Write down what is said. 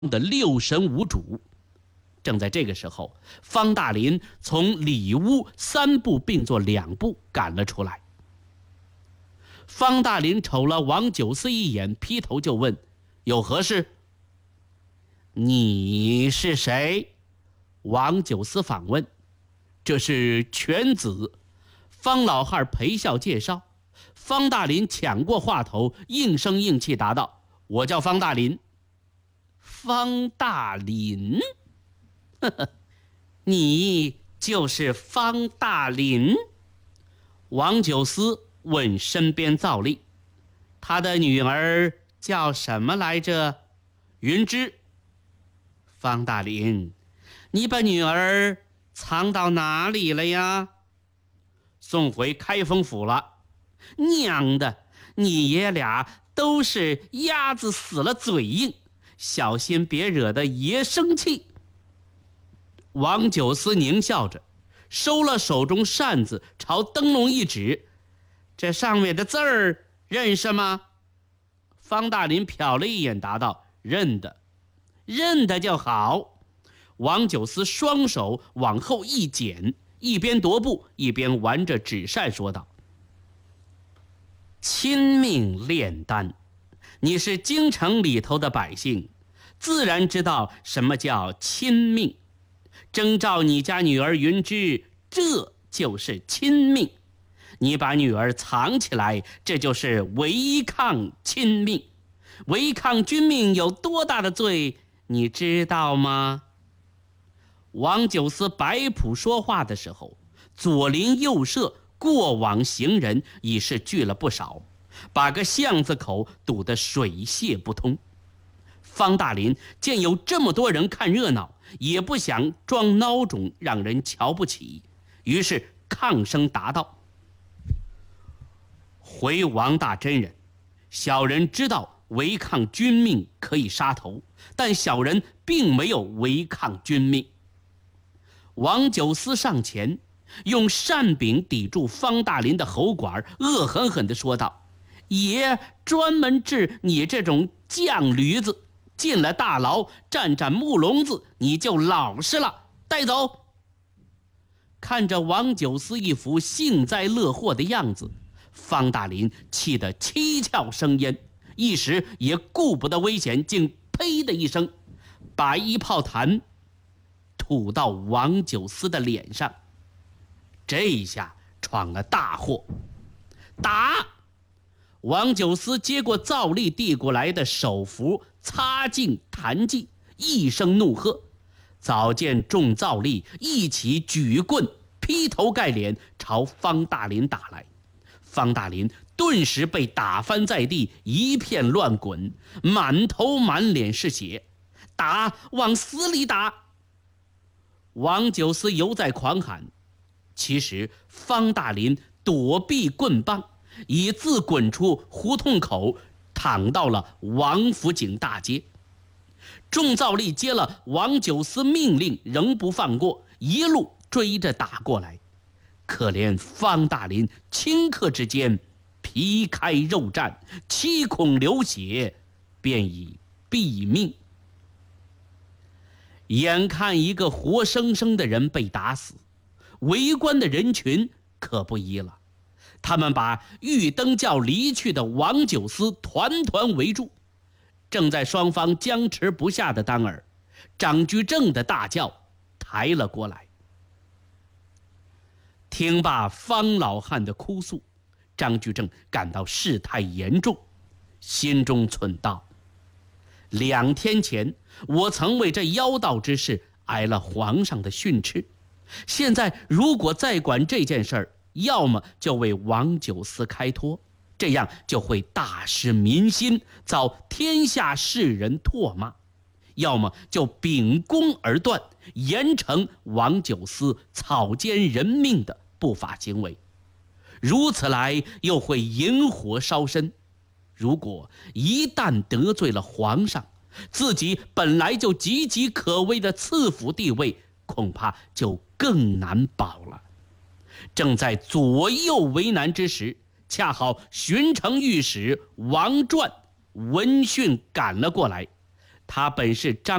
的六神无主。正在这个时候，方大林从里屋3步并作2步赶了出来。方大林瞅了王九思一眼，劈头就问：“有何事？”“你是谁？”王九思反问。“这是犬子。”方老汉陪笑介绍。方大林抢过话头，应声应气答道：“我叫方大林。”“方大林？呵呵，你就是方大林？”王九思问身边赵丽：“他的女儿叫什么来着？”“云芝。”“方大林，你把女儿藏到哪里了呀？”“送回开封府了。”“娘的，你爷俩都是鸭子死了嘴硬，小心别惹得爷生气。”王九思狞笑着，收了手中扇子，朝灯笼一指：“这上面的字儿认识吗？”方大林瞟了一眼，答道：“认得。”“认得就好。”王九思双手往后一剪，一边踱步一边玩着纸扇说道：“亲命炼丹，你是京城里头的百姓，自然知道什么叫亲命。征召你家女儿云芝，这就是亲命。你把女儿藏起来，这就是违抗亲命。违抗君命有多大的罪，你知道吗？”王九思摆谱说话的时候，左邻右舍过往行人已是聚了不少，把个巷子口堵得水泄不通。方大林见有这么多人看热闹，也不想装孬种让人瞧不起，于是抗声答道：“回王大真人，小人知道违抗君命可以杀头，但小人并没有违抗君命。”王九思上前用扇柄抵住方大林的喉管，恶狠狠地说道：“爷专门治你这种犟驴子，进了大牢站站木笼子你就老实了，带走。”看着王九思一副幸灾乐祸的样子，方大林气得七窍生烟，一时也顾不得危险，竟呸的一声把一炮痰吐到王九思的脸上。这一下闯了大祸。打！王九思接过赵丽递过来的手符，擦净痰迹，一声怒喝。早见众赵丽一起举棍劈头盖脸朝方大林打来。方大林顿时被打翻在地，一片乱滚，满头满脸是血。“打，往死里打！”王九思犹在狂喊，其实方大林躲避棍棒，已自滚出胡同口，躺到了王府井大街。众赵丽接了王九思命令，仍不放过，一路追着打过来。可怜方大林顷刻之间皮开肉绽，七孔流血，便已毙命。眼看一个活生生的人被打死，围观的人群可不依了，他们把玉灯教离去的王九思团团围住。正在双方僵持不下的当儿，张居正的大轿抬了过来。听罢方老汉的哭诉，张居正感到事态严重，心中忖道：2天前我曾为这妖道之事挨了皇上的训斥，现在如果再管这件事儿，要么就为王九思开脱，这样就会大失民心，遭天下世人唾骂；要么就秉公而断，严惩王九思草菅人命的不法行为。如此来又会引火烧身，如果一旦得罪了皇上，自己本来就岌岌可危的赐府地位恐怕就更难保了。正在左右为难之时，恰好巡城御史王传闻讯赶了过来， 他本是张